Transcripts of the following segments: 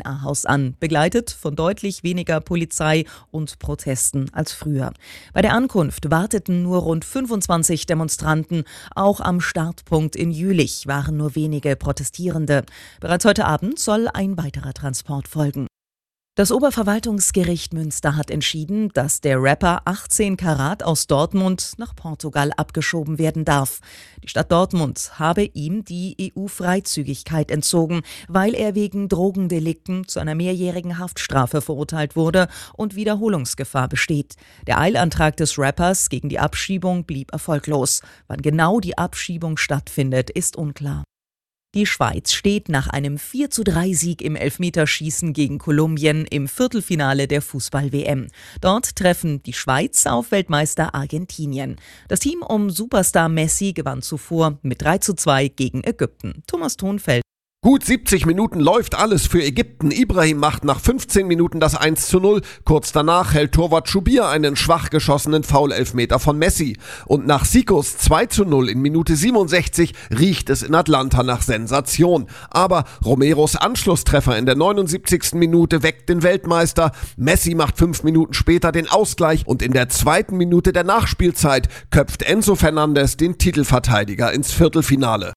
DNA-Haus an, begleitet von deutlich weniger Polizei und Protesten als früher. Bei der Ankunft warteten nur rund 25 Demonstranten. Auch am Startpunkt in Jülich waren nur wenige Protestierende. Bereits heute Abend soll ein weiterer Transport folgen. Das Oberverwaltungsgericht Münster hat entschieden, dass der Rapper 18 Karat aus Dortmund nach Portugal abgeschoben werden darf. Die Stadt Dortmund habe ihm die EU-Freizügigkeit entzogen, weil er wegen Drogendelikten zu einer mehrjährigen Haftstrafe verurteilt wurde und Wiederholungsgefahr besteht. Der Eilantrag des Rappers gegen die Abschiebung blieb erfolglos. Wann genau die Abschiebung stattfindet, ist unklar. Die Schweiz steht nach einem 4:3-Sieg im Elfmeterschießen gegen Kolumbien im Viertelfinale der Fußball-WM. Dort treffen die Schweiz auf Weltmeister Argentinien. Das Team um Superstar Messi gewann zuvor mit 3:2 gegen Ägypten. Thomas Thonfeld. Gut 70 Minuten läuft alles für Ägypten. Ibrahim macht nach 15 Minuten das 1:0. Kurz danach hält Torwart Schubir einen schwach geschossenen Foul-Elfmeter von Messi. Und nach Sikos 2:0 in Minute 67 riecht es in Atlanta nach Sensation. Aber Romeros Anschlusstreffer in der 79. Minute weckt den Weltmeister. Messi macht 5 Minuten später den Ausgleich und in der 2. Minute der Nachspielzeit köpft Enzo Fernandes den Titelverteidiger ins Viertelfinale.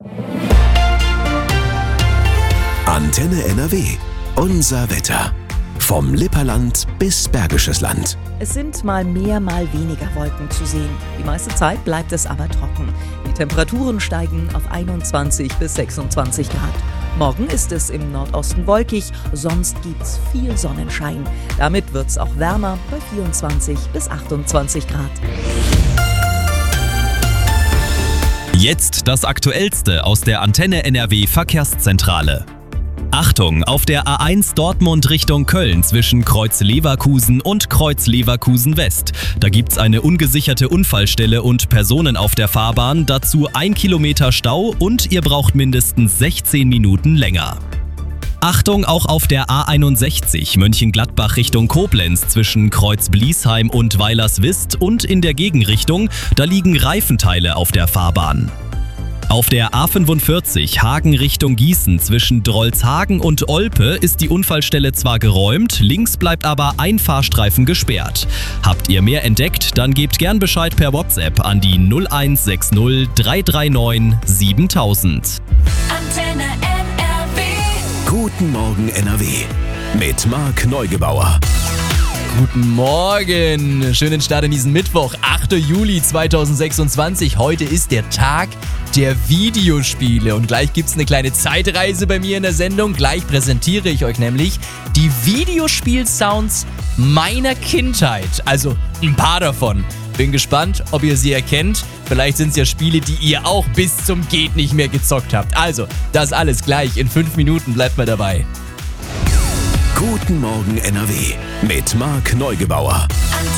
Antenne NRW. Unser Wetter. Vom Lipperland bis Bergisches Land. Es sind mal mehr, mal weniger Wolken zu sehen. Die meiste Zeit bleibt es aber trocken. Die Temperaturen steigen auf 21 bis 26 Grad. Morgen ist es im Nordosten wolkig, sonst gibt's viel Sonnenschein. Damit wird's auch wärmer bei 24 bis 28 Grad. Jetzt das Aktuellste aus der Antenne NRW Verkehrszentrale. Achtung, auf der A1 Dortmund Richtung Köln zwischen Kreuz Leverkusen und Kreuz Leverkusen West. Da gibt's eine ungesicherte Unfallstelle und Personen auf der Fahrbahn, dazu 1 Kilometer Stau und ihr braucht mindestens 16 Minuten länger. Achtung auch auf der A61 Mönchengladbach Richtung Koblenz zwischen Kreuz Bliesheim und Weilerswist und in der Gegenrichtung, da liegen Reifenteile auf der Fahrbahn. Auf der A45 Hagen Richtung Gießen zwischen Drolshagen und Olpe ist die Unfallstelle zwar geräumt, links bleibt aber ein Fahrstreifen gesperrt. Habt ihr mehr entdeckt, dann gebt gern Bescheid per WhatsApp an die 0160 339 7000. Antenne NRW. Guten Morgen NRW mit Marc Neugebauer. Guten Morgen, schönen Start in diesen Mittwoch, 8. Juli 2026. Heute ist der Tag der Videospiele und gleich gibt's eine kleine Zeitreise bei mir in der Sendung. Gleich präsentiere ich euch nämlich die Videospiel-Sounds meiner Kindheit, also ein paar davon. Bin gespannt, ob ihr sie erkennt. Vielleicht sind es ja Spiele, die ihr auch bis zum Geht nicht mehr gezockt habt. Also, das alles gleich in 5 Minuten, bleibt mal dabei. Guten Morgen NRW mit Marc Neugebauer.